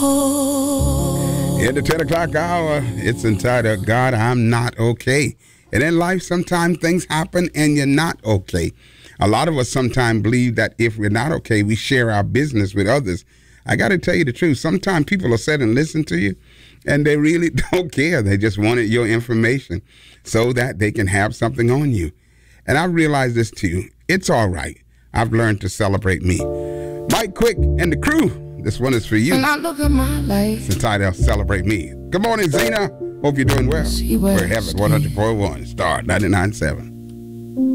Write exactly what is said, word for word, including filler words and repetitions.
In the ten o'clock hour, it's entitled, God, I'm Not Okay. And in life, sometimes things happen and you're not okay. A lot of us sometimes believe that if we're not okay, we share our business with others. I got to tell you the truth. Sometimes people will sit and listen to you, and they really don't care. They just wanted your information so that they can have something on you. And I realize this too. It's all right. I've learned to celebrate me. Mike Quick and the crew. This one is for you. When I look at my life, it's entitled Celebrate Me. Good morning, Zena. Hope you're doing well. We're Heaven one oh four point one, Star ninety-nine point seven.